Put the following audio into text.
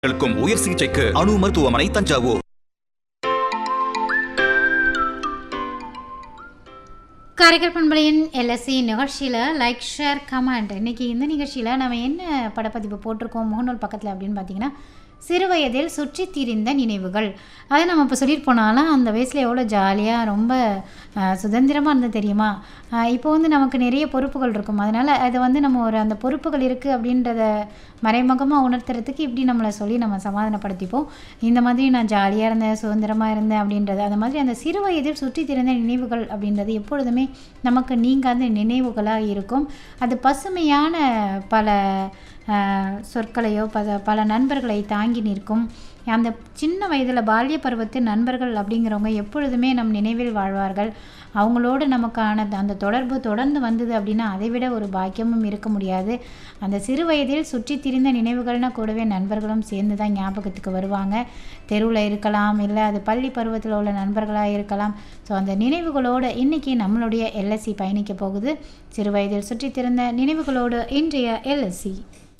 களுக்கும் உயர் சிகிச்சைக்கு அணு மருத்துவமனை தஞ்சாவூர். காரைக்கால் பண்பலையின் எல்எஸ்சி நிகழ்ச்சியில் லைக் ஷேர் கமெண்ட். இன்றைக்கி இந்த நிகழ்ச்சியில் நம்ம என்ன படப்பதிவு போட்டிருக்கோம் முகநூல் பக்கத்தில் அப்படின்னு பார்த்தீங்கன்னா, சிறு வயதில் சுற்றி திரிந்த நினைவுகள். அதை நம்ம இப்போ சொல்லிட்டு போனாலும் அந்த வயசில் எவ்வளோ ஜாலியாக ரொம்ப சுதந்திரமாக இருந்தது தெரியுமா. இப்போ வந்து நமக்கு நிறைய பொறுப்புகள் இருக்கும். அதனால் அதை வந்து நம்ம அந்த பொறுப்புகள் இருக்குது அப்படின்றத மறைமுகமாக உணர்த்துறதுக்கு இப்படி நம்மளை சொல்லி நம்ம சமாதானப்படுத்திப்போம். இந்த மாதிரி நான் ஜாலியாக இருந்தேன், சுதந்திரமாக இருந்தேன் அப்படின்றது. அந்த மாதிரி அந்த சிறு வயதில் சுற்றி திரிந்த நினைவுகள் அப்படின்றது எப்பொழுதுமே நமக்கு நீங்காத நினைவுகளாக இருக்கும். அது பசுமையான பல சொற்களையோ பல நண்பர்களை தாங்கி நிற்கும். அந்த சின்ன வயதில் பால்ய பருவத்து நண்பர்கள் அப்படிங்கிறவங்க எப்பொழுதுமே நம் நினைவில் வாழ்வார்கள். அவங்களோடு நமக்கான அந்த தொடர்பு தொடர்ந்து வந்தது அப்படின்னா அதை விட ஒரு பாக்கியமும் இருக்க முடியாது. அந்த சிறு வயதில் சுற்றி திரிந்த நினைவுகள்னால் கூடவே நண்பர்களும் சேர்ந்து தான் ஞாபகத்துக்கு வருவாங்க. தெருவில் இருக்கலாம், இல்லை அது பள்ளி பருவத்தில் உள்ள நண்பர்களாக இருக்கலாம். ஸோ அந்த நினைவுகளோடு இன்றைக்கி நம்மளுடைய எல்எஸ்சி பயணிக்க போகுது. சிறு வயதில் சுற்றி திரிந்த நினைவுகளோடு இன்றைய எல்எஸ்சி.